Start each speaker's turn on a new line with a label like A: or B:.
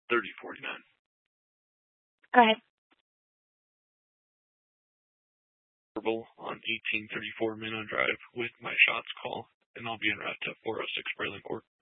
A: 3049.
B: Go ahead.
A: On 1834 Manon Drive with my shots call, and I'll be en route to 406 Berlin Court.